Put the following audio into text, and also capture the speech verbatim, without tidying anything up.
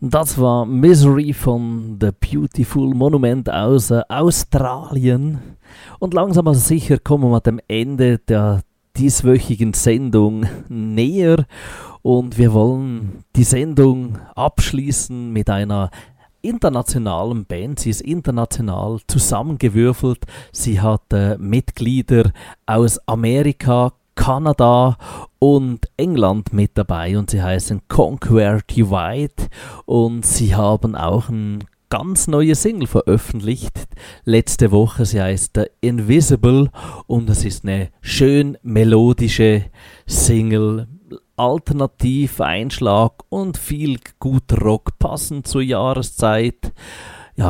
Das war Misery von The Beautiful Monument aus äh, Australien. Und langsam aber sicher kommen wir dem Ende der dieswöchigen Sendung näher. Und wir wollen die Sendung abschließen mit einer internationalen Band. Sie ist international zusammengewürfelt. Sie hat äh, Mitglieder aus Amerika, Kanada und England mit dabei und sie heißen Conquer Divide und sie haben auch ein ganz neue Single veröffentlicht letzte Woche. Sie heißt äh, Invisible und es ist eine schön melodische Single, alternativ Einschlag und viel guter Rock passend zur Jahreszeit.